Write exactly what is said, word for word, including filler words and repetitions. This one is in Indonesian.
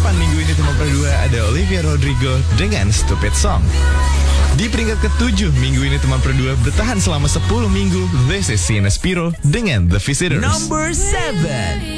delapan minggu ini teman berdua ada Olivia Rodrigo dengan Stupid Song. Di peringkat ketujuh minggu ini teman berdua bertahan selama sepuluh minggu. This is Sienna Spiro dengan The Visitors. Number seven.